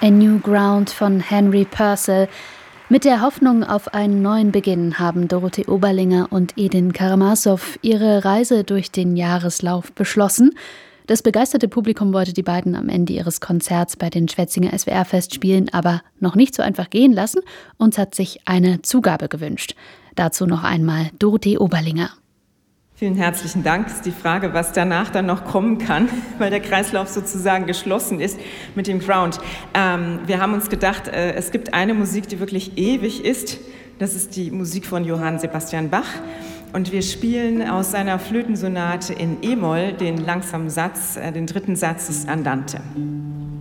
A New Ground von Henry Purcell. Mit der Hoffnung auf einen neuen Beginn haben Dorothee Oberlinger und Edin Karamazov ihre Reise durch den Jahreslauf beschlossen. Das begeisterte Publikum wollte die beiden am Ende ihres Konzerts bei den Schwetzinger SWR-Festspielen aber noch nicht so einfach gehen lassen und hat sich eine Zugabe gewünscht. Dazu noch einmal Dorothee Oberlinger. Vielen herzlichen Dank. Das ist die Frage, was danach dann noch kommen kann, weil der Kreislauf sozusagen geschlossen ist mit dem Ground. Wir haben uns gedacht, es gibt eine Musik, die wirklich ewig ist. Das ist die Musik von Johann Sebastian Bach. Und wir spielen aus seiner Flötensonate in E-Moll den langsamen Satz, den dritten Satz des Andante.